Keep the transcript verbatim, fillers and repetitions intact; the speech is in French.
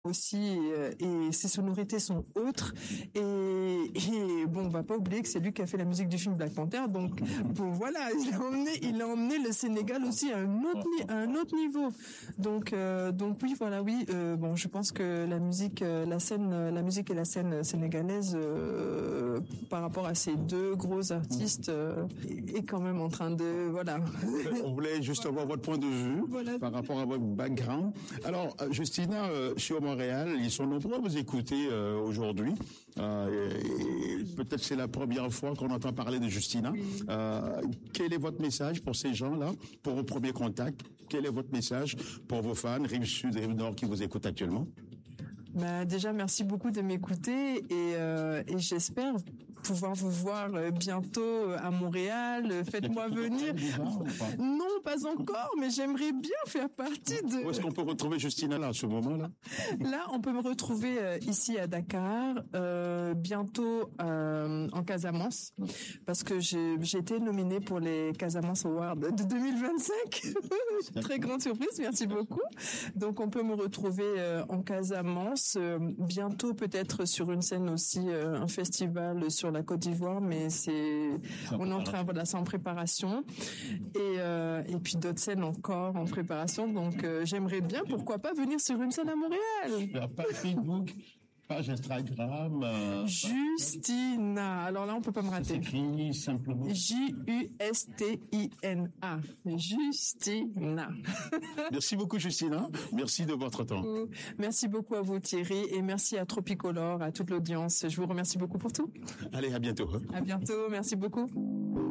aussi et, et ses sonorités sont autres et, et bon on va pas oublier que c'est lui qui a fait la musique du film Black Panther, donc bon voilà, il a emmené il a emmené le Sénégal aussi à un autre à un autre niveau, donc euh, donc oui voilà oui euh, bon je pense que la musique la scène la musique et la scène sénégalaise euh, par rapport à ces deux gros artistes euh, est quand même en train de voilà. On voulait juste avoir votre point de vue voilà. Par rapport à votre background. Alors Justina, euh, sur Montréal, ils sont nombreux à vous écouter euh, aujourd'hui. Euh, et, et peut-être c'est la première fois qu'on entend parler de Justina. Euh, quel est votre message pour ces gens-là, pour vos premiers contacts? Quel est votre message pour vos fans, rive sud et rive nord, qui vous écoutent actuellement? Bah déjà merci beaucoup de m'écouter et, euh, et j'espère pouvoir vous voir bientôt à Montréal. Faites-moi venir. Non, pas encore, mais j'aimerais bien faire partie de. Où est-ce qu'on peut retrouver Justina là à ce moment-là? Là, on peut me retrouver euh, ici à Dakar, euh, bientôt euh, en Casamance, parce que j'ai, j'ai été nominée pour les Casamance Awards de deux mille vingt-cinq. Très grande surprise, merci beaucoup. Donc on peut me retrouver euh, en Casamance. Euh, bientôt peut-être sur une scène aussi, euh, un festival sur la Côte d'Ivoire, mais c'est on est en train voilà c'est en préparation et euh, et puis d'autres scènes encore en préparation, donc euh, j'aimerais bien pourquoi pas venir sur une scène à Montréal. Pas Facebook, page Instagram. Euh, Justina. Alors là, on peut pas me rater. C'est écrit simplement. J U S T I N A. Justina. Merci beaucoup, Justina. Merci de votre temps. Merci beaucoup à vous, Thierry, et merci à Tropicolor, à toute l'audience. Je vous remercie beaucoup pour tout. Allez, à bientôt. À bientôt. Merci beaucoup.